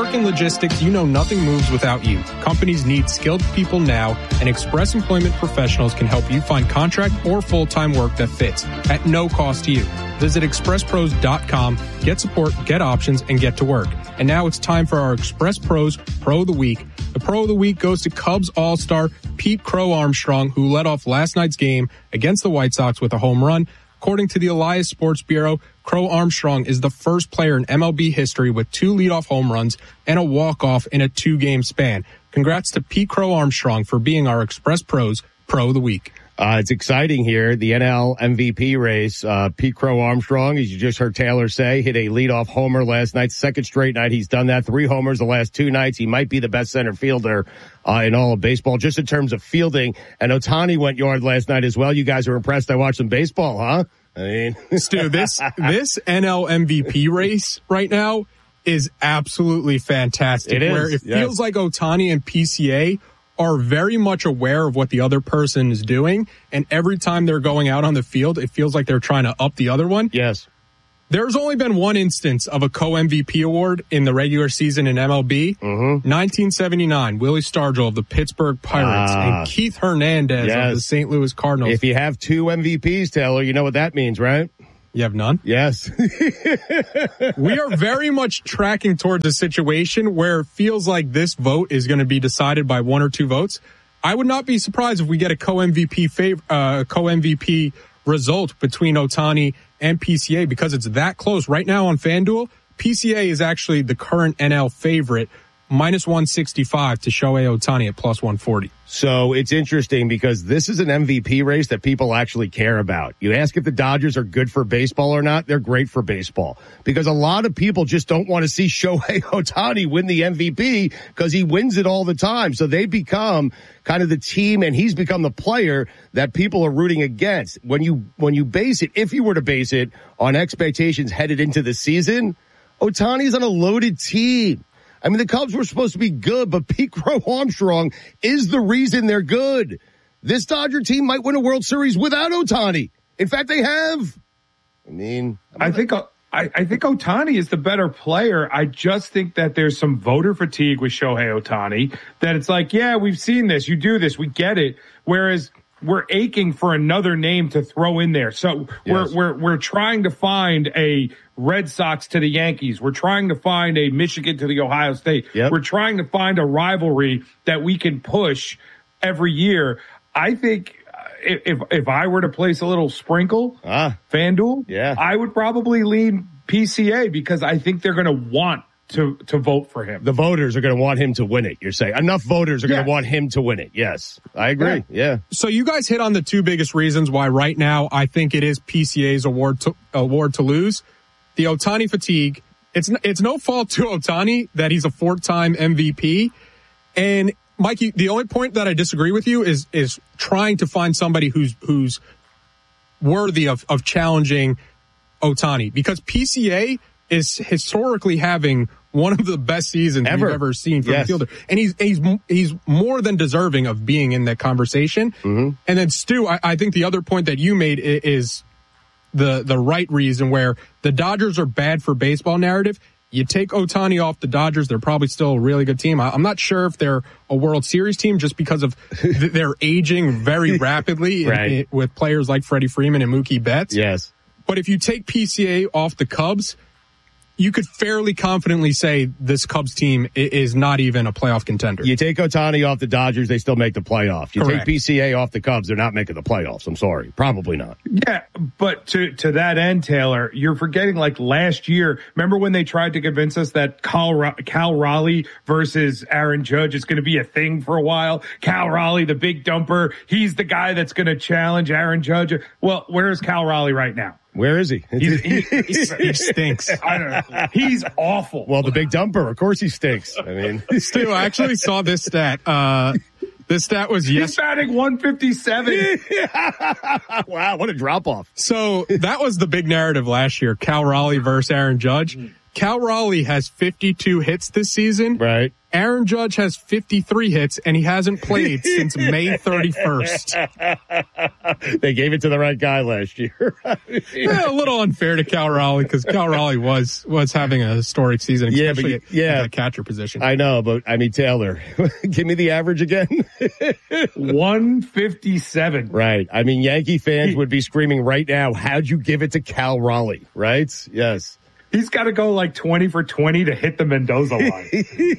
work in logistics, you know nothing moves without you. Companies need skilled people now, and Express Employment Professionals can help you find contract or full-time work that fits at no cost to you. Visit expresspros.com, get support, get options, and get to work. And now it's time for our Express Pros Pro of the Week. The Pro of the Week goes to Cubs All-Star Pete Crow Armstrong, who led off last night's game against the White Sox with a home run. According to the Elias Sports Bureau, Crow Armstrong is the first player in MLB history with 2 leadoff home runs and a walk-off in a 2-game span. Congrats to Pete Crow Armstrong for being our Express Pros Pro of the Week. It's exciting here. The NL MVP race. Pete Crow Armstrong, as you just heard Taylor say, hit a leadoff homer last night. Second straight night he's done that. 3 homers the last 2 nights. He might be the best center fielder in all of baseball, just in terms of fielding. And Ohtani went yard last night as well. You guys were impressed. I watched some baseball, huh? I mean, Stu, this NL MVP race right now is absolutely fantastic. It is. Where it feels like Ohtani and PCA are very much aware of what the other person is doing, and every time they're going out on the field, it feels like they're trying to up the other one. Yes. There's only been one instance of a co-MVP award in the regular season in MLB. 1979, Willie Stargell of the Pittsburgh Pirates and Keith Hernandez of the St. Louis Cardinals. If you have 2 MVPs, Taylor, you know what that means, right? You have none? Yes. We are very much tracking towards a situation where it feels like this vote is going to be decided by 1 or 2 votes. I would not be surprised if we get a co-MVP result between Ohtani and PCA because it's that close. Right now on FanDuel, PCA is actually the current NL favorite, minus 165 to Shohei Ohtani at plus 140. So it's interesting because this is an MVP race that people actually care about. You ask if the Dodgers are good for baseball or not, they're great for baseball. Because a lot of people just don't want to see Shohei Ohtani win the MVP because he wins it all the time. So they become kind of the team, and he's become the player that people are rooting against. When you base it, if you were to base it on expectations headed into the season, Ohtani's on a loaded team. I mean, the Cubs were supposed to be good, but Pete Crow Armstrong is the reason they're good. This Dodger team might win a World Series without Ohtani. In fact, they have. I mean, I think Ohtani is the better player. I just think that there's some voter fatigue with Shohei Ohtani, that it's like, yeah, we've seen this. You do this. We get it. Whereas we're aching for another name to throw in there. So we're trying to find a Red Sox to the Yankees. We're trying to find a Michigan to the Ohio State. We're trying to find a rivalry that we can push every year. I think if I were to place a little sprinkle, FanDuel, I would probably lean PCA because I think they're going to want to vote for him. The voters are going to want him to win it, you're saying. Enough voters are going to want him to win it. Yes, I agree. Yeah. So you guys hit on the 2 biggest reasons why right now I think it is PCA's award to lose. The Ohtani fatigue. It's no fault to Ohtani that he's a 4-time MVP. And Mikey, the only point that I disagree with you is trying to find somebody who's worthy of challenging Ohtani, because PCA is historically having one of the best seasons we've ever seen from a fielder. And he's more than deserving of being in that conversation. And then Stu, I think the other point that you made is the right reason, where the Dodgers are bad for baseball narrative. You take Ohtani off the Dodgers, they're probably still a really good team. I'm not sure if they're a World Series team just because of they're aging very rapidly with players like Freddie Freeman and Mookie Betts. Yes. But if you take PCA off the Cubs, you could fairly confidently say this Cubs team is not even a playoff contender. You take Ohtani off the Dodgers, they still make the playoffs. You Correct. take PCA off the Cubs, they're not making the playoffs. I'm sorry. Probably not. Yeah, but to that end, Taylor, you're forgetting like last year. Remember when they tried to convince us that Cal Raleigh versus Aaron Judge is going to be a thing for a while? Cal Raleigh, the big dumper, he's the guy that's going to challenge Aaron Judge. Well, where is Cal Raleigh right now? Where is he? He stinks. I don't know. He's awful. Well, the big dumper, of course he stinks. I mean, Stu, I actually saw this stat. This stat was He's batting 157. Wow, what a drop off. So that was the big narrative last year. Cal Raleigh versus Aaron Judge. Cal Raleigh has 52 hits this season. Right. Aaron Judge has 53 hits, and he hasn't played since May 31st. They gave it to the right guy last year. Yeah, a little unfair to Cal Raleigh because Cal Raleigh was having a historic season, especially at the catcher position. I know, but I mean, Taylor, give me the average again. 157. Right. I mean, Yankee fans would be screaming right now, how'd you give it to Cal Raleigh? Right? Yes. He's got to go like 20 for 20 to hit the Mendoza line.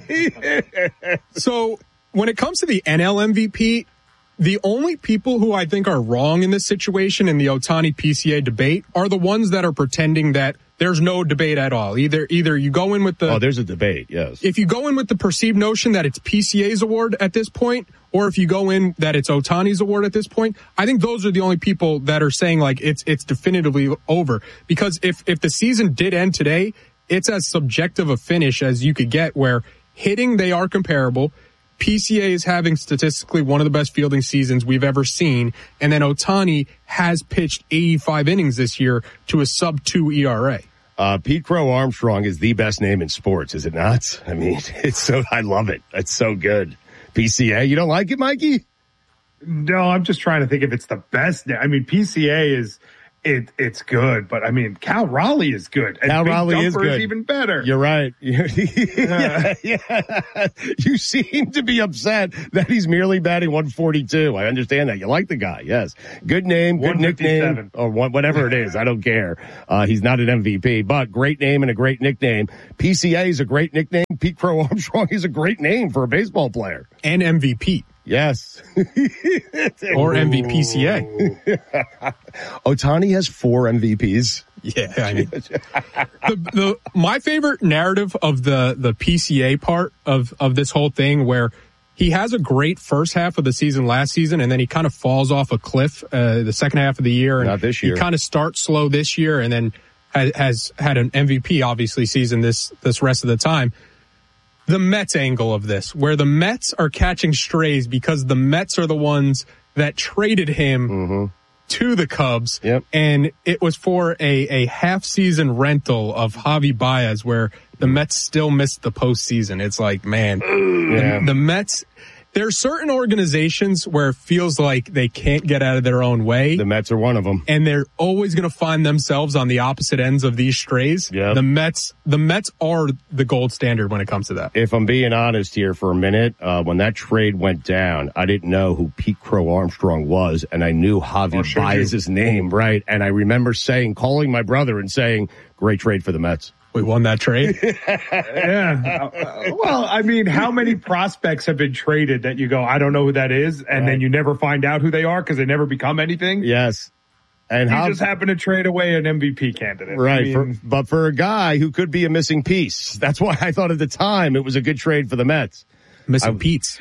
So when it comes to the NL MVP, the only people who I think are wrong in this situation in the Ohtani PCA debate are the ones that are pretending that there's no debate at all. Either you go in with the... Oh, there's a debate, yes. If you go in with the perceived notion that it's PCA's award at this point, or if you go in that it's Ohtani's award at this point, I think those are the only people that are saying like it's definitively over. Because if the season did end today, it's as subjective a finish as you could get where hitting, they are comparable. PCA is having statistically one of the best fielding seasons we've ever seen. And then Ohtani has pitched 85 innings this year to a sub-2 ERA. Pete Crow Armstrong is the best name in sports, is it not? I mean, I love it. It's so good. PCA, you don't like it, Mikey? No, I'm just trying to think if it's the best. I mean, PCA is... It's good, but I mean, Cal Raleigh is good. And Cal Raleigh is good. Even better. You're right. Yeah. You seem to be upset that he's merely batting 142. I understand that. You like the guy. Yes. Good name, good nickname, or whatever it is. I don't care. He's not an MVP, but great name and a great nickname. PCA is a great nickname. Pete Crow Armstrong is a great name for a baseball player. And MVP. Yes. Or MVPCA. Ohtani has 4 MVPs. Yeah, I mean, my favorite narrative of the PCA part of this whole thing, where he has a great first half of the season last season, and then he kind of falls off a cliff the second half of the year. And not this year. He kind of starts slow this year, and then has had an MVP obviously season this rest of the time. The Mets angle of this, where the Mets are catching strays because the Mets are the ones that traded him to the Cubs. Yep. And it was for a half-season rental of Javi Baez, where the Mets still missed the postseason. It's like, man, the Mets... There are certain organizations where it feels like they can't get out of their own way. The Mets are one of them. And they're always going to find themselves on the opposite ends of these strays. Yep. The Mets are the gold standard when it comes to that. If I'm being honest here for a minute, when that trade went down, I didn't know who Pete Crow Armstrong was, and I knew Javi Baez's name, right? And I remember calling my brother and saying, great trade for the Mets. We won that trade. Yeah. Well, I mean, how many prospects have been traded that you go, I don't know who that is, and then you never find out who they are because they never become anything? Yes. And he just happened to trade away an MVP candidate. Right. I mean, but for a guy who could be a missing piece, that's why I thought at the time it was a good trade for the Mets. Missing Pete's.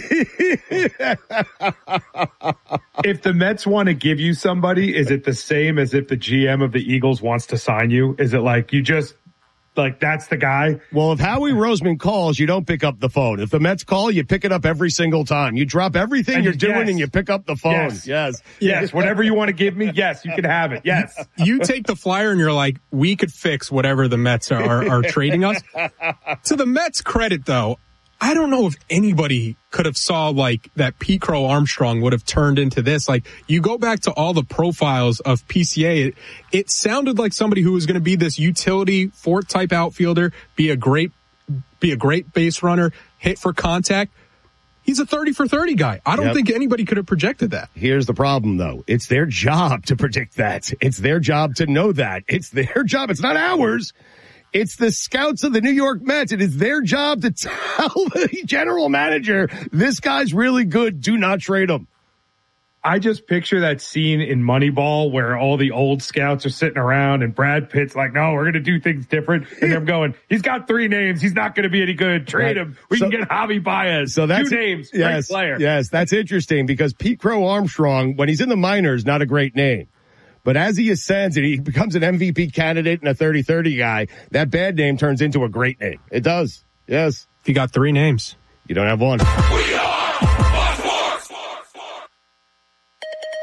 If the Mets want to give you somebody, is it the same as if the GM of the Eagles wants to sign you? Is it like you just... like, that's the guy? Well, if Howie Roseman calls, you don't pick up the phone. If the Mets call, you pick it up every single time. You drop everything you're doing and you pick up the phone. Yes. Whatever you want to give me, yes, you can have it. Yes. You take the flyer and you're like, we could fix whatever the Mets are trading us. To the Mets' credit, though, I don't know if anybody could have saw like that Pete Crow Armstrong would have turned into this. Like, you go back to all the profiles of PCA, it sounded like somebody who was going to be this utility fourth type outfielder, be a great base runner, hit for contact. He's a 30 for 30 guy. I don't think anybody could have projected that. Here's the problem, though. It's their job to predict that. It's their job to know that. It's their job. It's not ours. It's the scouts of the New York Mets. It is their job to tell the general manager, this guy's really good. Do not trade him. I just picture that scene in Moneyball where all the old scouts are sitting around and Brad Pitt's like, no, we're going to do things different. And they're going, he's got 3 names. He's not going to be any good. Trade him. We can get Javi Baez. So that's 2 names. Great player. Yes, that's interesting because Pete Crow Armstrong, when he's in the minors, not a great name. But as he ascends and he becomes an MVP candidate and a 30-30 guy, that bad name turns into a great name. It does. Yes. If you got 3 names. You don't have one. We are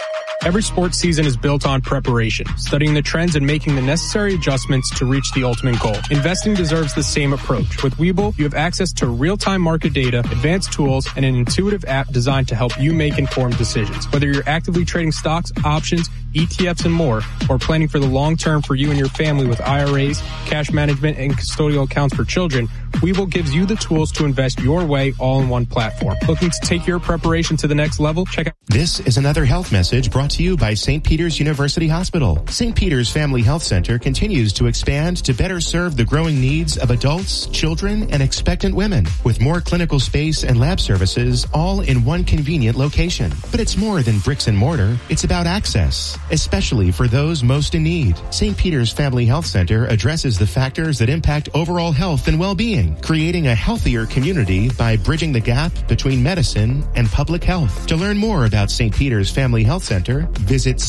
Every sports season is built on preparation, studying the trends and making the necessary adjustments to reach the ultimate goal. Investing deserves the same approach. With Webull, you have access to real-time market data, advanced tools, and an intuitive app designed to help you make informed decisions. Whether you're actively trading stocks, options, ETFs, and more, or planning for the long term for you and your family with IRAs, cash management, and custodial accounts for children, Webull gives you the tools to invest your way all in one platform. Looking to take your preparation to the next level? Check out. This is another health message brought to you by St. Peter's University Hospital. St. Peter's Family Health Center continues to expand to better serve the growing needs of adults, children, and expectant women with more clinical space and lab services all in one convenient location. But it's more than bricks and mortar. It's about access, especially for those most in need. St. Peter's Family Health Center addresses the factors that impact overall health and well-being, creating a healthier community by bridging the gap between medicine and public health. To learn more about St. Peter's Family Health Center, visit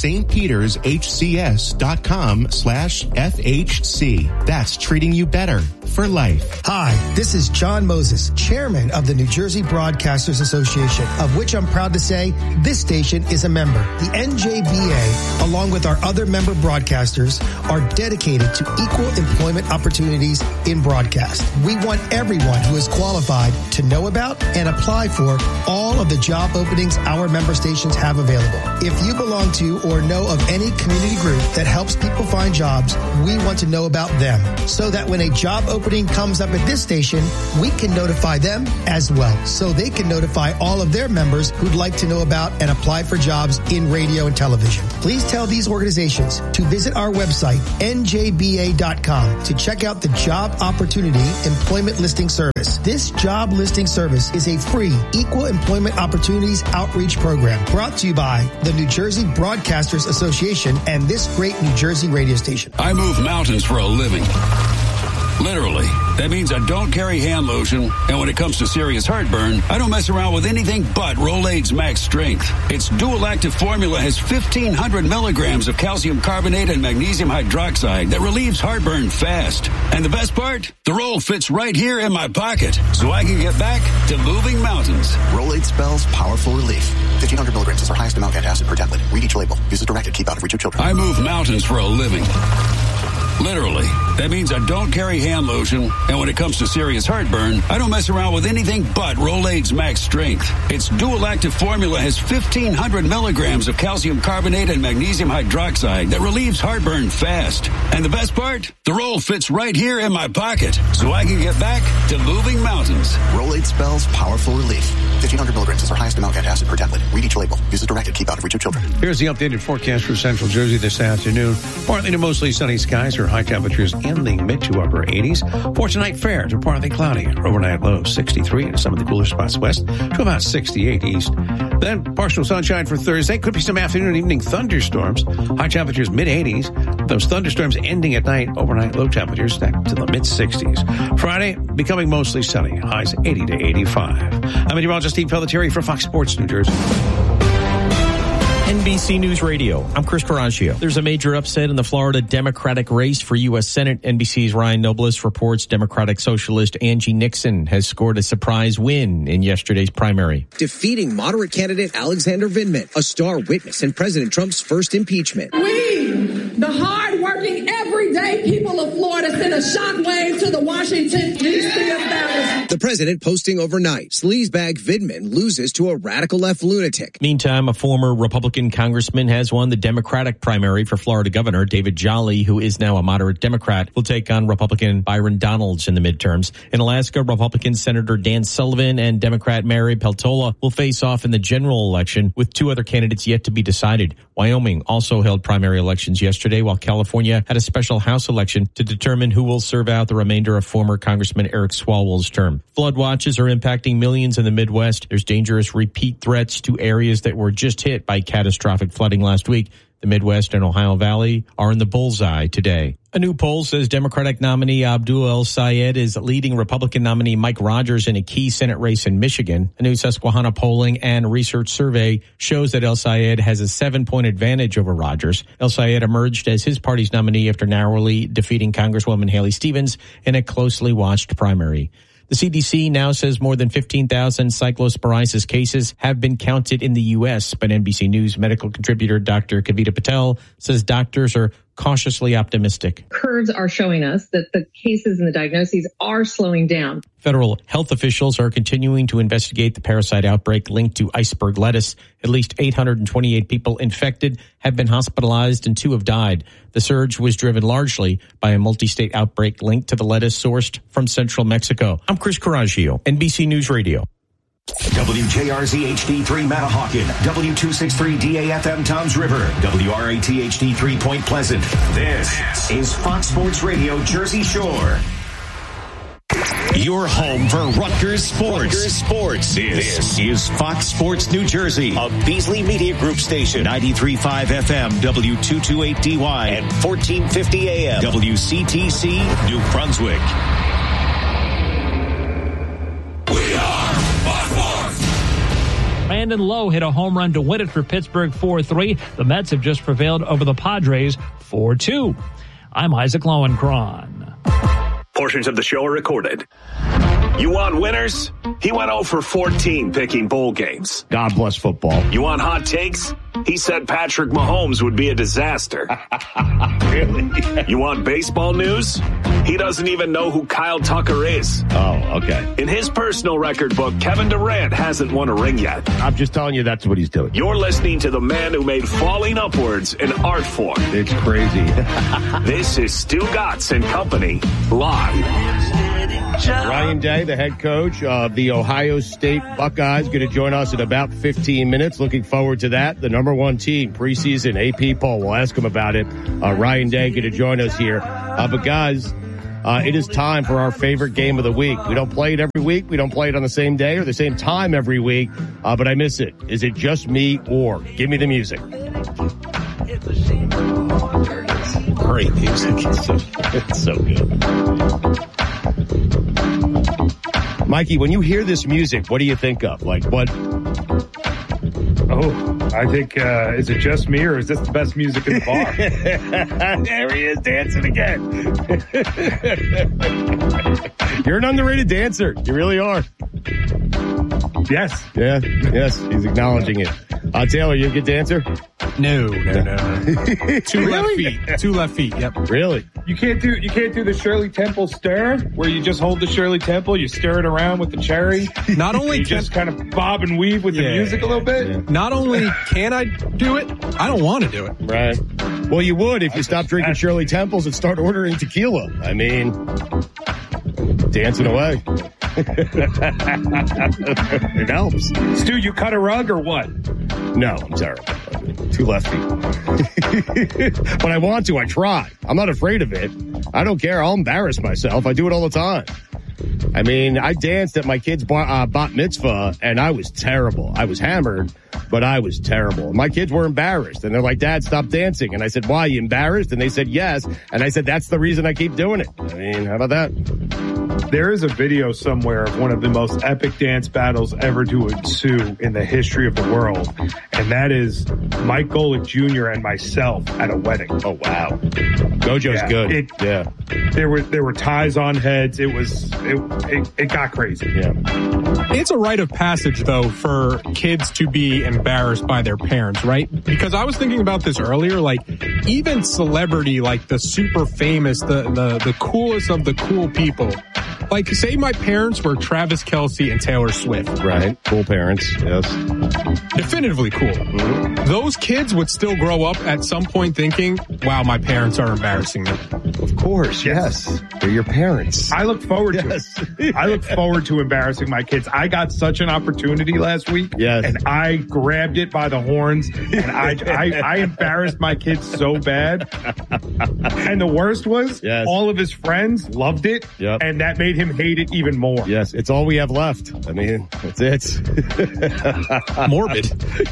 stpetershcs.com/FHC. That's treating you better for life. Hi, this is John Moses, chairman of the New Jersey Broadcasters Association, of which I'm proud to say this station is a member. The NJBA, along with our other member broadcasters, are dedicated to equal employment opportunities in broadcast. We want everyone who is qualified to know about and apply for all of the job openings our member stations have available. If you belong to or know of any community group that helps people find jobs, we want to know about them so that when a job opening comes up at this station, we can notify them as well so they can notify all of their members who'd like to know about and apply for jobs in radio and television. Please tell these organizations to visit our website, njba.com, to check out the Job Opportunity Employment Listing Service. This job listing service is a free Equal Employment Opportunities Outreach Program brought to you by the New Jersey Broadcasters Association and this great New Jersey radio station. I move mountains for a living. Literally. That means I don't carry hand lotion, and when it comes to serious heartburn, I don't mess around with anything but Rolaids Max Strength. Its dual active formula has 1,500 milligrams of calcium carbonate and magnesium hydroxide that relieves heartburn fast. And the best part? The roll fits right here in my pocket, so I can get back to moving mountains. Rolaids spells powerful relief. 1,500 milligrams is our highest amount of antacid per tablet. Read each label. Use as directed. Keep out of reach of children. I move mountains for a living. Literally. That means I don't carry hand lotion, and when it comes to serious heartburn, I don't mess around with anything but Rolaids Max Strength. Its dual active formula has 1,500 milligrams of calcium carbonate and magnesium hydroxide that relieves heartburn fast. And the best part? The roll fits right here in my pocket, so I can get back to moving mountains. Rolaids spells powerful relief. 1,500 milligrams is our highest amount of antacid per tablet. Read each label. Use as directed. Keep out of reach of children. Here's the updated forecast for Central Jersey this afternoon. Partly to mostly sunny skies or high temperatures in the mid to upper 80s. For tonight, fair to partly cloudy. Overnight low 63 and some of the cooler spots west to about 68 east. Then partial sunshine for Thursday. Could be some afternoon and evening thunderstorms. High temperatures mid 80s. Those thunderstorms ending at night. Overnight low temperatures back to the mid 60s. Friday becoming mostly sunny. Highs 80 to 85. I'm meteorologist Steve Pelletieri for Fox Sports New Jersey. NBC News Radio. I'm Chris Carragio. There's a major upset in the Florida Democratic race for U.S. Senate. NBC's Ryan Nobles reports Democratic Socialist Angie Nixon has scored a surprise win in yesterday's primary, defeating moderate candidate Alexander Vindman, a star witness in President Trump's first impeachment. We, the hard-working, everyday people of Florida, send a shockwave to the Washington, D.C. establishment. The president posting overnight, sleazebag Vindman loses to a radical left lunatic. Meantime, a former Republican congressman has won the Democratic primary for Florida Governor. David Jolly, who is now a moderate Democrat, will take on Republican Byron Donalds in the midterms. In Alaska, Republican Senator Dan Sullivan and Democrat Mary Peltola will face off in the general election, with two other candidates yet to be decided. Wyoming also held primary elections yesterday, while California had a special House election to determine who will serve out the remainder of former Congressman Eric Swalwell's term. Flood watches are impacting millions in the Midwest. There's dangerous repeat threats to areas that were just hit by catastrophic flooding last week. The Midwest and Ohio Valley are in the bullseye today. A new poll says Democratic nominee Abdul El-Sayed is leading Republican nominee Mike Rogers in a key Senate race in Michigan. A new Susquehanna polling and research survey shows that El-Sayed has a 7-point advantage over Rogers. El-Sayed emerged as his party's nominee after narrowly defeating Congresswoman Haley Stevens in a closely watched primary. The CDC now says more than 15,000 cyclosporiasis cases have been counted in the U.S., but NBC News medical contributor Dr. Kavita Patel says doctors are cautiously optimistic. Curves are showing us that the cases and the diagnoses are slowing down. Federal health officials are continuing to investigate the parasite outbreak linked to iceberg lettuce. At least 828 people infected have been hospitalized and 2 have died. The surge was driven largely by a multi-state outbreak linked to the lettuce sourced from central Mexico. I'm Chris Coraggio, NBC News Radio. WJRZ HD3 Matahawkin, W263 DAFM Toms River, WRAT HD3 Point Pleasant. This is Fox Sports Radio Jersey Shore. Your home for Rutgers sports. This is Fox Sports New Jersey, a Beasley Media Group station, 93.5 FM, W228DY, and 1450 AM, WCTC, New Brunswick. Brandon Lowe hit a home run to win it for Pittsburgh 4-3. The Mets have just prevailed over the Padres 4-2. I'm Isaac Lowenkron. Portions of the show are recorded. You want winners? He went 0 for 14 picking bowl games. God bless football. You want hot takes? He said Patrick Mahomes would be a disaster. Really? You want baseball news? He doesn't even know who Kyle Tucker is. Oh, okay. In his personal record book, Kevin Durant hasn't won a ring yet. I'm just telling you that's what he's doing. You're listening to the man who made falling upwards an art form. It's crazy. This is Stu Gatz and Company, live. Ryan Day, the head coach of the Ohio State Buckeyes, going to join us in about 15 minutes. Looking forward to that. The number 1 team, preseason AP poll. We'll ask him about it. Ryan Day going to join us here. But guys, it is time for our favorite game of the week. We don't play it every week. We don't play it on the same day or the same time every week. But I miss it. Is it just me or? Give me the music. Great music. It's so good. Mikey, when you hear this music, what do you think of? Like what? Oh, I think, is it just me or is this the best music in the bar? There he is dancing again. You're an underrated dancer. You really are. Yes. Yeah. Yes. He's acknowledging it. Taylor, you a good dancer? No. Two left feet. Yep. Really? You can't do the Shirley Temple stir where you just hold the Shirley Temple, you stir it around with the cherry. Not only you just kind of bob and weave with the music a little bit. Yeah. Not only can I do it, I don't want to do it. Right. Well, you would if you stopped drinking Shirley Temples and start ordering tequila. I mean, dancing away. It helps. Stu, you cut a rug or what? No, I'm terrible. 2 left feet. But I want to. I try. I'm not afraid of it. I don't care. I'll embarrass myself. I do it all the time. I mean, I danced at my kid's bat mitzvah, and I was terrible. I was hammered, but I was terrible. My kids were embarrassed, and they're like, Dad, stop dancing. And I said, why, you embarrassed? And they said, yes. And I said, that's the reason I keep doing it. I mean, how about that? There is a video somewhere of one of the most epic dance battles ever to ensue in the history of the world, and that is Mike Golick Jr. and myself at a wedding. Oh, wow. Gojo's good. There were ties on heads. It got crazy. Yeah. It's a rite of passage, though, for kids to be embarrassed by their parents, right? Because I was thinking about this earlier, like, even celebrity, like the super famous, the coolest of the cool people, like, say my parents were Travis Kelce and Taylor Swift. Right. Cool parents. Yes. Definitively cool. Mm-hmm. Those kids would still grow up at some point thinking, wow, my parents are embarrassing me. Of course. Yes. They're your parents. I look forward to it. I look forward to embarrassing my kids. I got such an opportunity last week. Yes. And I grabbed it by the horns and I embarrassed my kids so bad. And the worst was all of his friends loved it. Yep. And that made him hate it even more. Yes, it's all we have left. I mean, that's it. Morbid.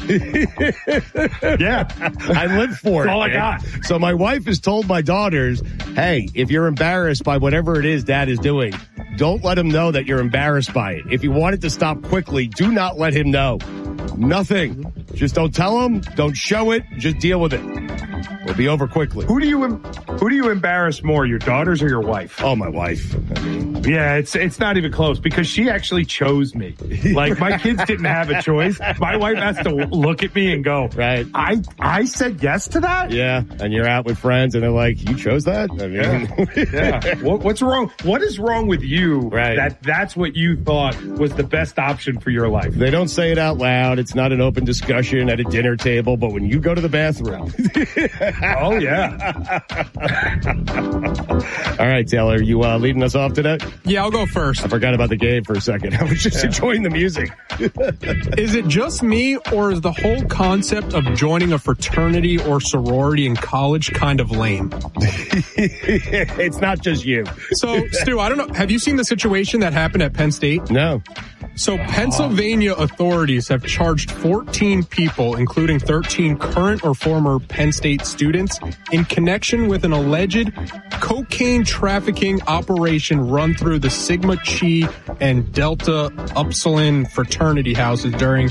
Yeah. I live for that's it. all I got. So my wife has told my daughters, hey, if you're embarrassed by whatever it is Dad is doing, don't let him know that you're embarrassed by it. If you want it to stop quickly, do not let him know. Nothing. Just don't tell him. Don't show it. Just deal with it. It'll be over quickly. Who do you embarrass more, your daughters or your wife? Oh, my wife. I mean, Yeah, it's not even close because she actually chose me. Like, my kids didn't have a choice. My wife has to look at me and go, right. I said yes to that? Yeah, and you're out with friends and they're like, you chose that? I mean, yeah. What's wrong? What is wrong with you right. that's what you thought was the best option for your life? They don't say it out loud. It's not an open discussion at a dinner table, but when you go to the bathroom. Oh, yeah. All right, Taylor, you leading us off today? Yeah, I'll go first. I forgot about the game for a second. I was just enjoying the music. Is it just me, or is the whole concept of joining a fraternity or sorority in college kind of lame? It's not just you. So, Stu, I don't know. Have you seen the situation that happened at Penn State? No. So Pennsylvania authorities have charged 14 people, including 13 current or former Penn State students, in connection with an alleged cocaine trafficking operation run through the Sigma Chi and Delta Upsilon fraternity houses during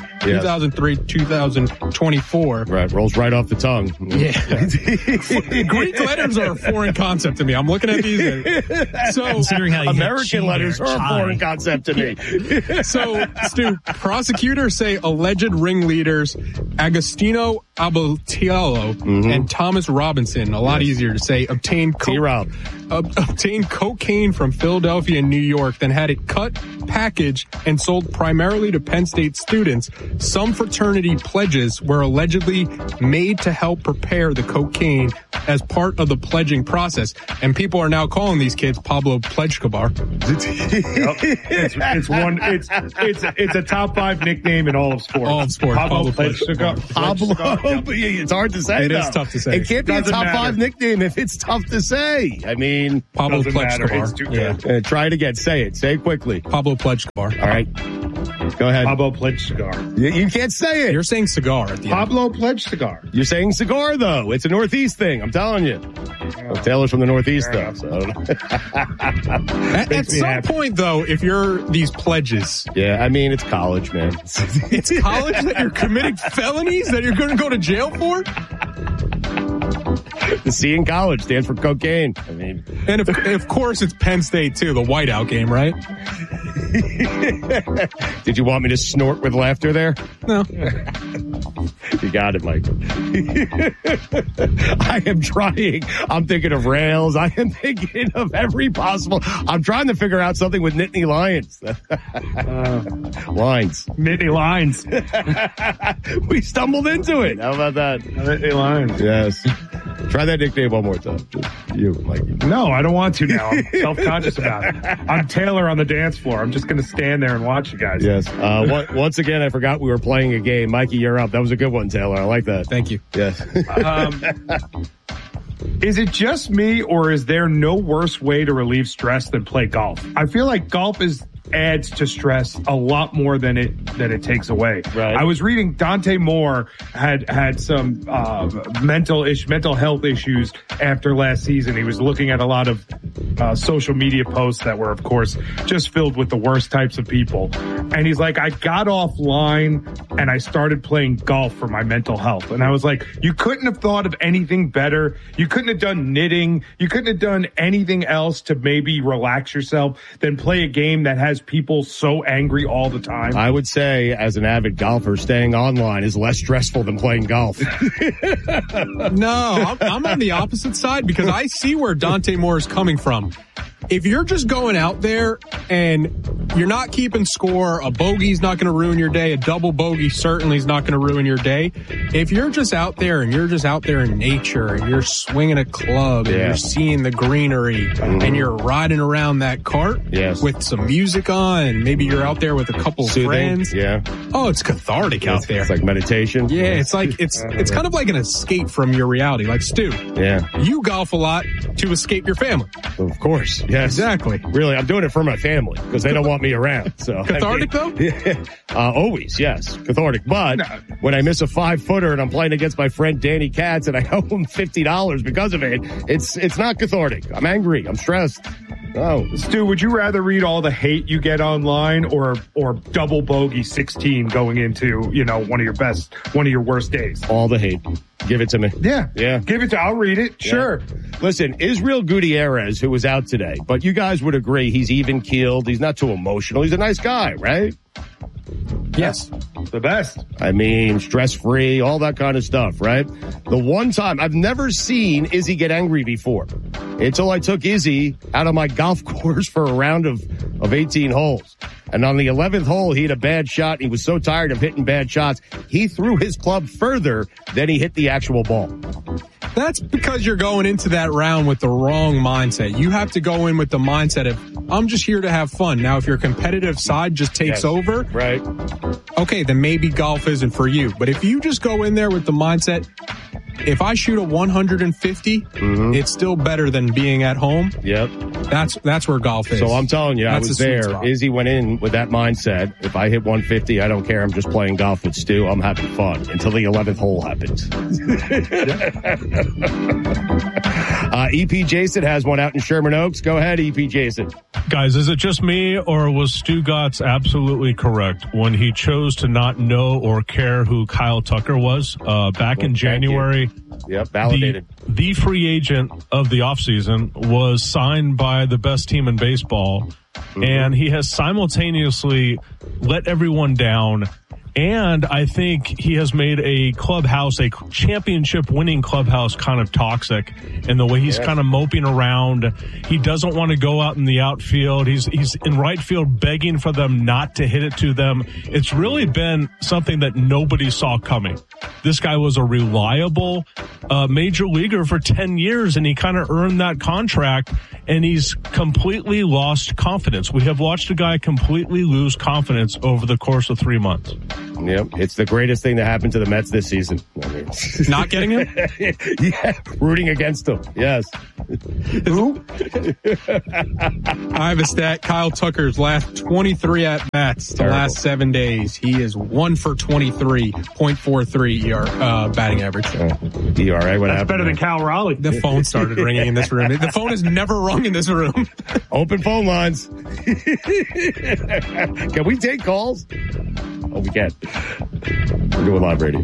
2003-2024. Right, rolls right off the tongue. Yeah. Greek letters are a foreign concept to me. I'm looking at these. So considering how American letters are a foreign concept to me. So, Stu, prosecutors say alleged ringleaders Agostino Abatiello and Thomas Robinson, a lot easier to say, obtained cocaine from Philadelphia and New York, then had it cut, packaged, and sold primarily to Penn State students. Some fraternity pledges were allegedly made to help prepare the cocaine as part of the pledging process. And people are now calling these kids Pablo Pledgecabar. It's a top 5 nickname in all of sports. All of sports. Pablo Pledgecabar. Pablo. It's hard to say. It is tough to say. It can't be a top 5 nickname if it's tough to say. I mean, Pablo Pledgecabar. It's too good. Try it again. Say it. Say it quickly. Pablo Pledgecabar. All right. Go ahead. Pablo Pledgecabar. You can't say it. You're saying cigar at the Pablo Pledgecabar. You're saying cigar, though. It's a Northeast thing. I'm telling you. Well, Taylor's from the Northeast, though. So. At some point, though, if you're these pledges. Yeah, I mean, it's college, man. It's college that you're committing felonies that you're going to go to jail for? The C in college stands for cocaine. I mean, and of course it's Penn State too, the whiteout game, right? Did you want me to snort with laughter there? No. You got it, Mike. I am trying. I'm thinking of rails. I am thinking of every possible. I'm trying to figure out something with Nittany Lions. Lines. Nittany Lines. We stumbled into it. How about that? Nittany Lions. Yes. Try that nickname one more time. Just you, Mikey. No, I don't want to now. I'm self-conscious about it. I'm Taylor on the dance floor. I'm just going to stand there and watch you guys. Yes. Once again, I forgot we were playing a game. Mikey, you're up. That was a good one, Taylor. I like that. Thank you. Yes. Is it just me, or is there no worse way to relieve stress than play golf? I feel like golf adds to stress a lot more than it takes away. Right. I was reading Dante Moore had some mental health issues after last season. He was looking at a lot of social media posts that were, of course, just filled with the worst types of people. And he's like, I got offline and I started playing golf for my mental health. And I was like, you couldn't have thought of anything better. You couldn't have done knitting. You couldn't have done anything else to maybe relax yourself than play a game that has people so angry all the time. I would say, as an avid golfer, staying online is less stressful than playing golf. No, I'm on the opposite side because I see where Dante Moore is coming from. If you're just going out there and you're not keeping score, a bogey's not going to ruin your day, a double bogey certainly is not going to ruin your day. If you're just out there and you're just out there in nature and you're swinging a club and you're seeing the greenery and you're riding around that cart with some music on and maybe you're out there with a couple of friends. Yeah. Oh, it's cathartic out there. It's like meditation. Yeah, it's like it's kind of like an escape from your reality. Like Stu, you golf a lot to escape your family. Of course. Yes. Exactly. Really, I'm doing it for my family because they don't want me around. So cathartic though? Always, yes. Cathartic. But when I miss a 5-footer and I'm playing against my friend Danny Katz and I owe him $50 because of it, it's not cathartic. I'm angry. I'm stressed. Oh. Stu, would you rather read all the hate you get online or double bogey 16 going into, one of your worst days? All the hate. Give it to me. Yeah. Yeah. Give it to, I'll read it. Yeah. Sure. Listen, Israel Gutierrez, who was out today, but you guys would agree he's even keeled. He's not too emotional. He's a nice guy, right? Yes. The best. I mean, stress-free, all that kind of stuff, right? The one time, I've never seen Izzy get angry before until I took Izzy out of my golf course for a round of 18 holes. And on the 11th hole, he had a bad shot. He was so tired of hitting bad shots, he threw his club further than he hit the actual ball. That's because you're going into that round with the wrong mindset. You have to go in with the mindset of, I'm just here to have fun. Now, if your competitive side just takes over, right? Okay, then maybe golf isn't for you. But if you just go in there with the mindset, if I shoot a 150, it's still better than being at home. Yep. That's where golf is. So I'm telling you, I was there. Spot. Izzy went in with that mindset. If I hit 150, I don't care. I'm just playing golf with Stu. I'm having fun until the 11th hole happens. EP Jason has one out in Sherman Oaks. Go ahead, EP Jason. Guys, is it just me, or was Stu Gotts absolutely correct when he chose to not know or care who Kyle Tucker was back in January? Yep, validated. The free agent of the offseason was signed by the best team in baseball, and he has simultaneously let everyone down. And I think he has made a clubhouse, a championship-winning clubhouse, kind of toxic in the way he's kind of moping around. He doesn't want to go out in the outfield. He's in right field begging for them not to hit it to them. It's really been something that nobody saw coming. This guy was a reliable major leaguer for 10 years, and he kind of earned that contract, and he's completely lost confidence. We have watched a guy completely lose confidence over the course of 3 months. Yep, it's the greatest thing that happened to the Mets this season. I mean, not getting him? Yeah, rooting against him. Yes. Who? I have a stat. Kyle Tucker's last 23 at-bats the last 7 days. He is 1 for 23, .43 batting average. ERA, what happened? Better than Cal Raleigh. The phone started ringing in this room. The phone has never rung in this room. Open phone lines. Can we take calls? Oh, we can. We're doing live radio.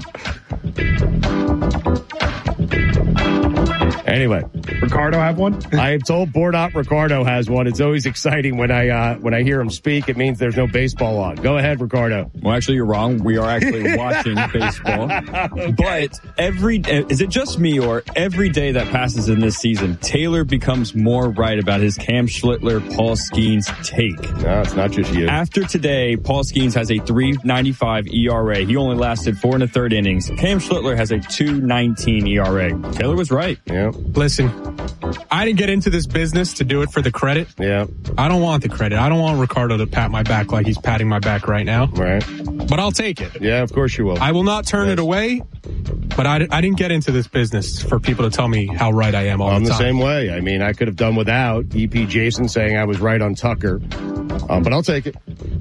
Anyway, Ricardo have one? I have told Bordot Ricardo has one. It's always exciting when I hear him speak. It means there's no baseball on. Go ahead, Ricardo. Well, actually, you're wrong. We are actually watching baseball. Okay. But is it just me, or every day that passes in this season, Taylor becomes more right about his Cam Schlittler, Paul Skeens take? No, it's not just you. After today, Paul Skeens has a 3.95 ERA. He only lasted 4 1/3 innings. Cam Schlittler has a 2.19 ERA. Taylor was right. Yeah. Listen, I didn't get into this business to do it for the credit. Yeah. I don't want the credit. I don't want Ricardo to pat my back like he's patting my back right now. Right. But I'll take it. Yeah, of course you will. I will not turn it away, but I didn't get into this business for people to tell me how right I am all the time. I'm the same way. I mean, I could have done without EP Jason saying I was right on Tucker, but I'll take it.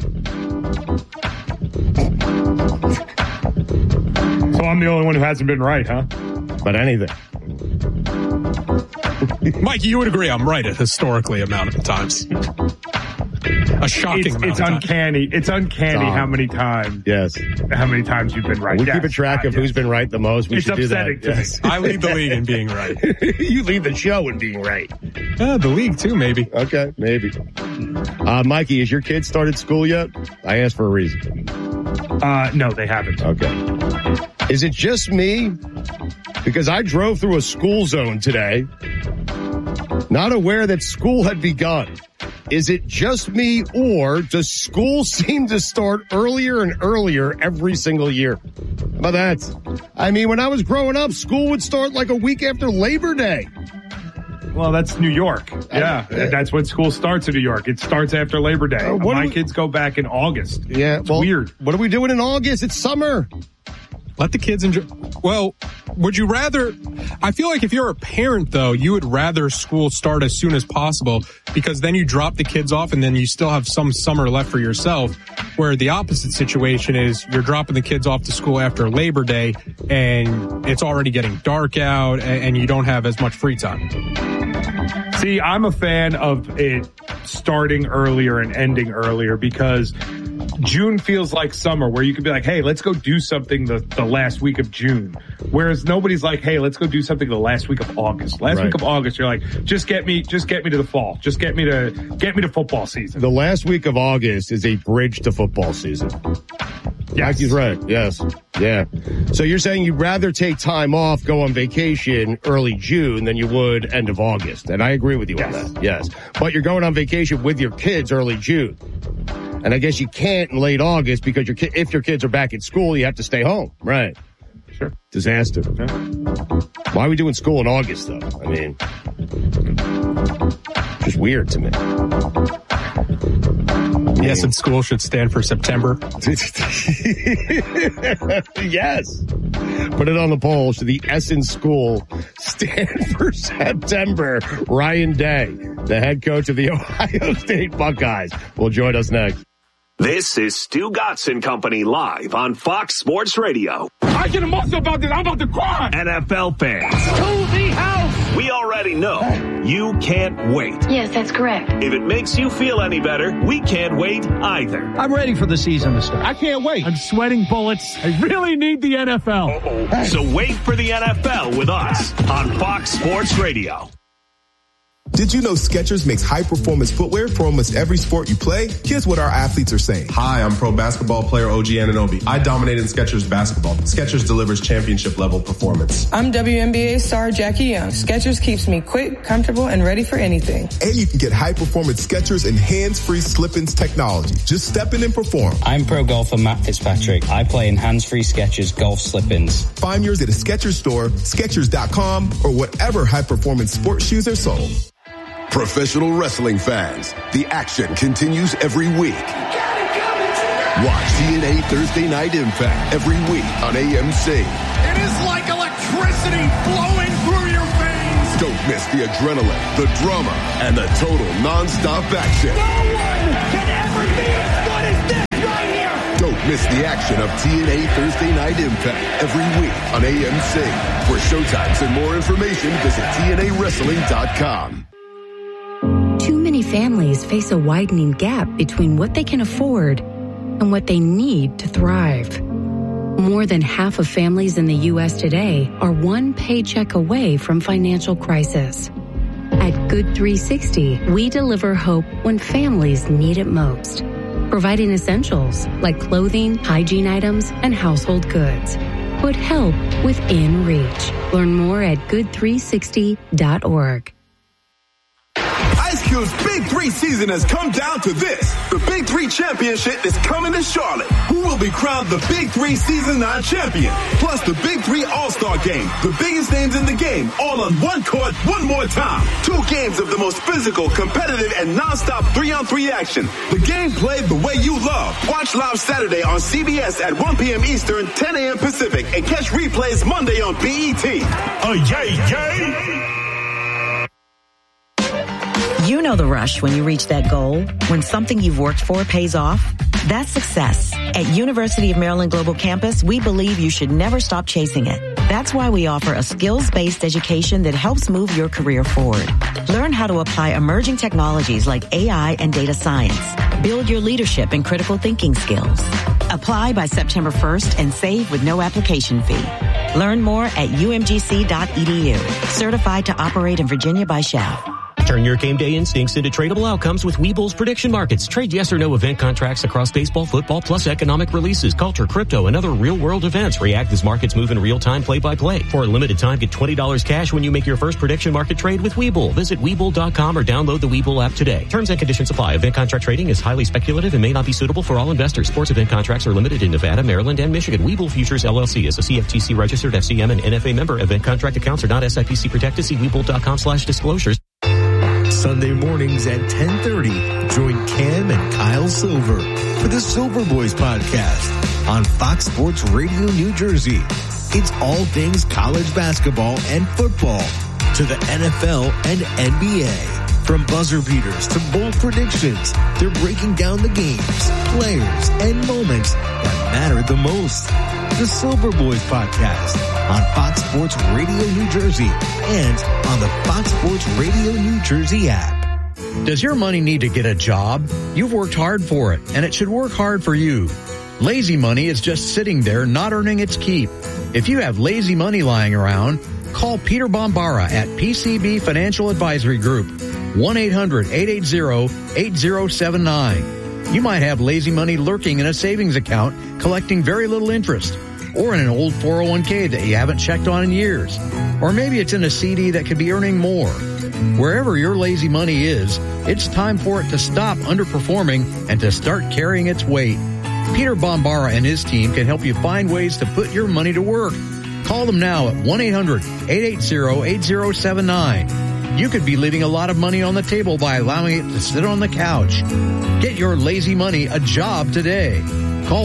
So I'm the only one who hasn't been right, huh? But anything. Mike, you would agree I'm right a historically amount of times. A shocking amount it's of uncanny. times. It's uncanny how many times. Yes. How many times you've been right. We keep a track of who's been right the most. We should do that. It's upsetting to me. I lead the league in being right. You lead the show in being right. The league too, maybe. Okay, maybe. Mikey, has your kid started school yet? I asked for a reason. No, they haven't. Okay. Is it just me? Because I drove through a school zone today, not aware that school had begun. Is it just me, or does school seem to start earlier and earlier every single year? How about that? I mean, when I was growing up, school would start like a week after Labor Day. Well, that's New York. Yeah, that's when school starts in New York. It starts after Labor Day. My kids go back in August. Yeah, it's weird. What are we doing in August? It's summer. Let the kids enjoy. Well, would you rather? I feel like if you're a parent, though, you would rather school start as soon as possible because then you drop the kids off and then you still have some summer left for yourself. Where the opposite situation is you're dropping the kids off to school after Labor Day and it's already getting dark out and you don't have as much free time. See, I'm a fan of it starting earlier and ending earlier because June feels like summer where you could be like, hey, let's go do something the last week of June. Whereas nobody's like, hey, let's go do something the last week of August. Week of August, you're like, just get me to the fall. Just get me to football season. The last week of August is a bridge to football season. Yes. He's right. Yes. Yeah. So you're saying you'd rather take time off, go on vacation early June than you would end of August. And I agree with you on that. Yes. But you're going on vacation with your kids early June. And I guess you can't in late August because if your kids are back at school, you have to stay home. Right. Sure. Disaster. Okay. Why are we doing school in August, though? I mean, just weird to me. Yes, and school should stand for September. Yes. Put it on the poll. Should the S in school stand for September? Ryan Day, the head coach of the Ohio State Buckeyes, will join us next. This is Stu Gatz and Company live on Fox Sports Radio. I get emotional about this. I'm about to cry. NFL fans. To the house. We already know you can't wait. Yes, that's correct. If it makes you feel any better, we can't wait either. I'm ready for the season to start. I can't wait. I'm sweating bullets. I really need the NFL. Hey. So wait for the NFL with us on Fox Sports Radio. Did you know Skechers makes high-performance footwear for almost every sport you play? Here's what our athletes are saying. Hi, I'm pro basketball player OG Anunoby. I dominated Skechers basketball. Skechers delivers championship-level performance. I'm WNBA star Jackie Young. Skechers keeps me quick, comfortable, and ready for anything. And you can get high-performance Skechers and hands-free slip-ins technology. Just step in and perform. I'm pro golfer Matt Fitzpatrick. I play in hands-free Skechers golf slip-ins. Find yours at a Skechers store, Skechers.com, or whatever high-performance sports shoes are sold. Professional wrestling fans, the action continues every week. Watch TNA Thursday Night Impact every week on AMC. It is like electricity flowing through your veins. Don't miss the adrenaline, the drama, and the total non-stop action. No one can ever be as good as this right here. Don't miss the action of TNA Thursday Night Impact every week on AMC. For showtimes and more information, visit TNAWrestling.com. Too many families face a widening gap between what they can afford and what they need to thrive. More than half of families in the U.S. today are one paycheck away from financial crisis. At Good 360, we deliver hope when families need it most, providing essentials like clothing, hygiene items, and household goods. Put help within reach. Learn more at good360.org. Ice Cube's Big 3 season has come down to this. The Big 3 Championship is coming to Charlotte. Who will be crowned the Big 3 Season 9 champion? Plus the Big 3 All-Star Game. The biggest names in the game, all on one court, one more time. 2 games of the most physical, competitive, and non-stop 3-on-3 action. The game played the way you love. Watch live Saturday on CBS at 1 p.m. Eastern, 10 a.m. Pacific, and catch replays Monday on BET. Oh, yay, yay! You know the rush when you reach that goal, when something you've worked for pays off. That's success. At University of Maryland Global Campus, we believe you should never stop chasing it. That's why we offer a skills-based education that helps move your career forward. Learn how to apply emerging technologies like AI and data science. Build your leadership and critical thinking skills. Apply by September 1st and save with no application fee. Learn more at umgc.edu. Certified to operate in Virginia by Shell. Turn your game day instincts into tradable outcomes with Webull's prediction markets. Trade yes or no event contracts across baseball, football, plus economic releases, culture, crypto, and other real-world events. React as markets move in real time, play-by-play. For a limited time, get $20 cash when you make your first prediction market trade with Webull. Visit Webull.com or download the Webull app today. Terms and conditions apply. Event contract trading is highly speculative and may not be suitable for all investors. Sports event contracts are limited in Nevada, Maryland, and Michigan. Webull Futures LLC is a CFTC registered FCM and NFA member. Event contract accounts are not SIPC protected. See Webull.com/disclosures. Sunday mornings at 10:30, join Cam and Kyle Silver for the Silver Boys podcast. on Fox Sports Radio New Jersey. It's all things college basketball and football to the NFL and NBA. From buzzer beaters to bold predictions, they're breaking down the games, players, and moments that matter the most. The Silver Boys Podcast on Fox Sports Radio New Jersey and on the Fox Sports Radio New Jersey app. Does your money need to get a job? You've worked hard for it, and it should work hard for you. Lazy money is just sitting there not earning its keep. If you have lazy money lying around, call Peter Bombara at PCB Financial Advisory Group, 1-800-880-8079. You might have lazy money lurking in a savings account collecting very little interest, or in an old 401k that you haven't checked on in years. Or maybe it's in a CD that could be earning more. Wherever your lazy money is, it's time for it to stop underperforming and to start carrying its weight. Peter Bombara and his team can help you find ways to put your money to work. Call them now at 1-800-880-8079. You could be leaving a lot of money on the table by allowing it to sit on the couch. Get your lazy money a job today. Call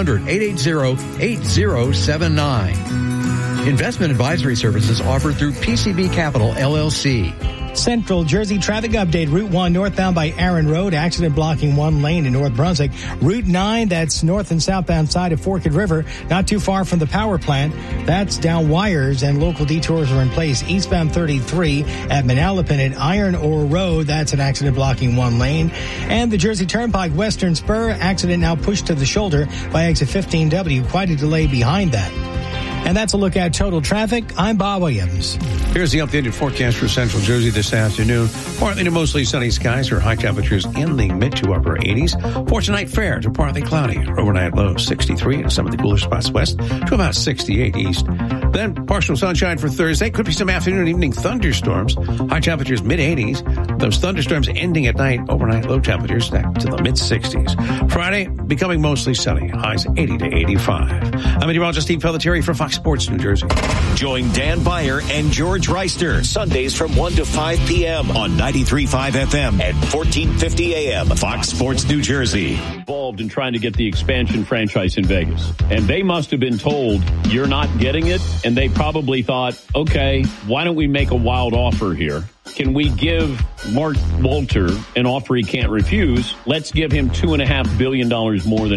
1-800-880-8079. Investment advisory services offered through PCB Capital, LLC. Central Jersey traffic update. Route 1 northbound by Aaron Road. Accident blocking one lane in North Brunswick. Route 9, that's north and southbound side of Forked River. Not too far from the power plant. That's down wires and local detours are in place. Eastbound 33 at Manalapan at Iron Ore Road. That's an accident blocking one lane. And the Jersey Turnpike Western Spur. Accident now pushed to the shoulder by exit 15W. Quite a delay behind that. And that's a look at total traffic. I'm Bob Williams. Here's the updated forecast for Central Jersey this afternoon. Partly to mostly sunny skies or high temperatures in the mid to upper 80s. For tonight, fair to partly cloudy. Overnight low 63 and some of the cooler spots west to about 68 east. Then partial sunshine for Thursday. Could be some afternoon and evening thunderstorms. High temperatures mid 80s. Those thunderstorms ending at night. Overnight low temperatures back to the mid 60s. Friday becoming mostly sunny. Highs 80 to 85. I'm meteorologist Steve Pelletieri for Fox Sports New Jersey. Join Dan Beyer and George Reister Sundays from 1 to 5 p.m. on 93.5 FM and 1450 AM. Fox Sports New Jersey. Involved in trying to get the expansion franchise in Vegas. And they must have been told, you're not getting it. And they probably thought, okay, why don't we make a wild offer here? Can we give Mark Walter an offer he can't refuse? Let's give him $2.5 billion more than